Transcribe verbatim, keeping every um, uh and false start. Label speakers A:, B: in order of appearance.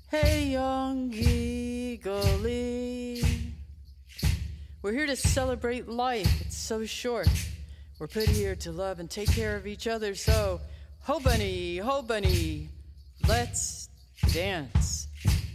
A: Hey, young eagle-y. We're here to celebrate life. It's so short. We're put here to love and take care of each other. So, ho bunny, ho bunny, let's dance.